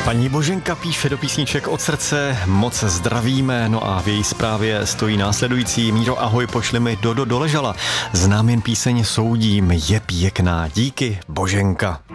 Paní Boženka píše do písniček od srdce, moc zdravíme, no a v její zprávě stojí následující: Míro, ahoj, pošli mi doležala. Znám jen píseň Soudím, je pěkná, díky Boženka.